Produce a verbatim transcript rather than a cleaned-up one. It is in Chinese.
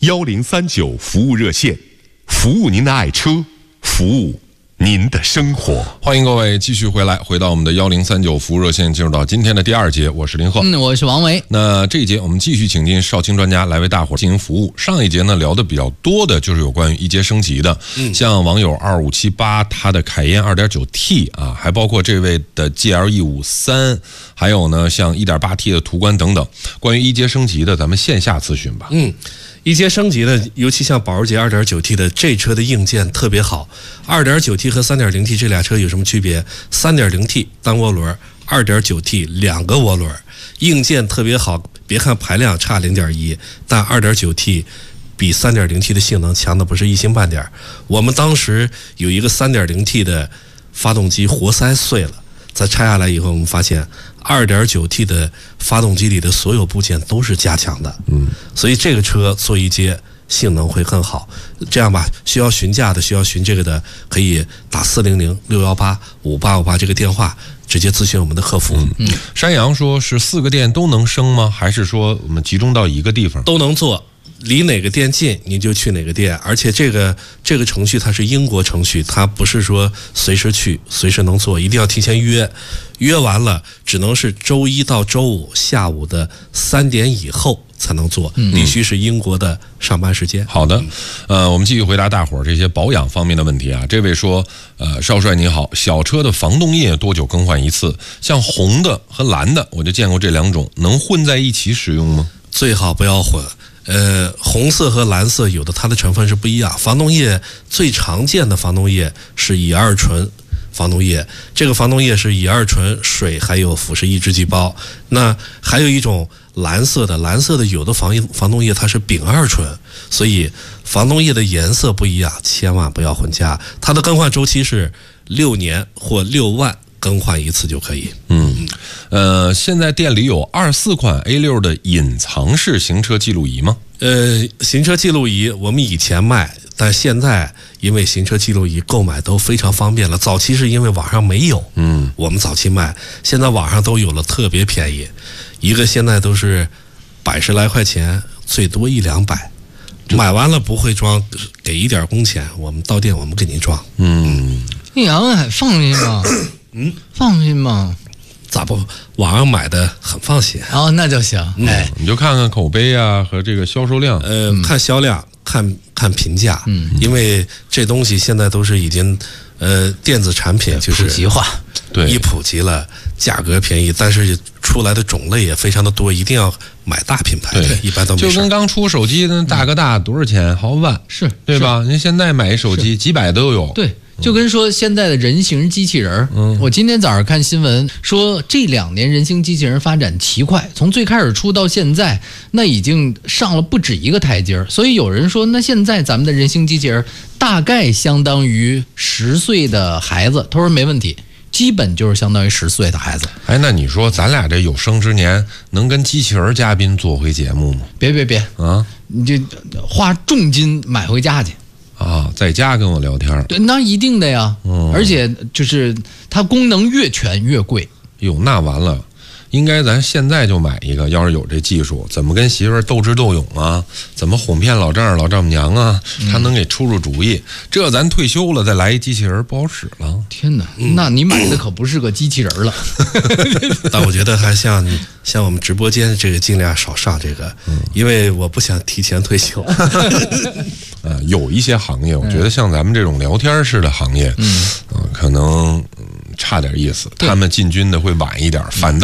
幺零三九服务热线，服务您的爱车，服务您的生活。 欢迎各位继续回来，回到我们的幺零三九服务热线，进入到今天的第二节，我是林鹤， 嗯，我是王维。 那这一节我们继续请进少卿专家来为大伙进行服务。上一节呢聊的比较多的就是有关于一阶升级的，嗯、像网友二五七八他的凯宴 二点九 T 啊，还包括这位的 G L E 五三，还有呢像 一点八 T 的途观等等，关于一阶升级的咱们线下咨询吧。 嗯。一阶升级的，尤其像保时捷 二点九 T 的这车的硬件特别好。二点九 T 和 三点零 T 这俩车有什么区别？ 三点零 T 单涡轮， 二点九 T 两个涡轮，硬件特别好。别看排量差 零点一， 但 二点九 T 比 三点零 T 的性能强的不是一星半点。我们当时有一个 三点零 T 的发动机活塞碎了，在拆下来以后，我们发现 二点九 T 的发动机里的所有部件都是加强的，嗯，所以这个车做一阶性能会更好。这样吧，需要询价的，需要询这个的，可以打四零零六一八五八五八这个电话，直接咨询我们的客服。嗯， 嗯山羊说是四个店都能升吗？还是说我们集中到一个地方？ 都能做。离哪个店近你就去哪个店，而且这个这个程序它是英国程序，它不是说随时去随时能做，一定要提前约，约完了只能是周一到周五下午的三点以后才能做，必须是英国的上班时间。 好的，呃，我们继续回答大伙儿这些保养方面的问题啊。这位说，呃，少帅你好，小车的防冻液多久更换一次？像红的和蓝的，我就见过这两种，能混在一起使用吗？ 最好不要混。呃，红色和蓝色有的它的成分是不一样。防冻液最常见的防冻液是乙二醇防冻液，这个防冻液是乙二醇、水还有腐蚀抑制剂包。那还有一种蓝色的，蓝色的有的防防冻液它是丙二醇，所以防冻液的颜色不一样，千万不要混加。它的更换周期是六年或六万。更换一次就可以。 嗯，呃，现在店里有二四款 A 六 的隐藏式行车记录仪吗？ 呃，行车记录仪我们以前卖，但现在因为行车记录仪购买都非常方便了。早期是因为网上没有，嗯，我们早期卖，现在网上都有了，特别便宜，一个现在都是百十来块钱，最多一两百。买完了不会装，给一点工钱，我们到店我们给您装。 嗯， 你杨还放心吗？嗯，放心吗？ 咋不？网上买的很放心。 哦，那就行。哎， 你就看看口碑啊和这个销售量。 呃，嗯、看销量，看看评价。嗯，因为这东西现在都是已经，呃，电子产品就是普及化。 对， 一普及了，价格便宜，但是出来的种类也非常的多，一定要买大品牌。 对， 一般都没事。 就跟刚出手机的大哥大多少钱？好几万， 是对吧？您现在买一手机几百都有。 对。就跟说现在的人形机器人，嗯，我今天早上看新闻说这两年人形机器人发展奇快，从最开始出到现在，那已经上了不止一个台阶。所以有人说，那现在咱们的人形机器人大概相当于十岁的孩子，他说没问题，基本就是相当于十岁的孩子。 哎，那你说咱俩这有生之年能跟机器人嘉宾做回节目吗？ 别别别啊！你就花重金买回家去。 啊，在家跟我聊天， 对，那一定的呀，嗯，而且就是它功能越全越贵。 哟，那完了，应该咱现在就买一个，要是有这技术，怎么跟媳妇儿斗智斗勇啊？怎么哄骗老丈人老丈母娘啊？他能给出出主意。嗯、这咱退休了再来一机器人不好使了。 天哪，嗯、那你买的可不是个机器人了。 但我觉得还像像我们直播间这个尽量少上这个，嗯、因为我不想提前退休。 呃，有一些行业，我觉得像咱们这种聊天式的行业，嗯，呃、可能、嗯、差点意思，他们进军的会晚一点，反倒。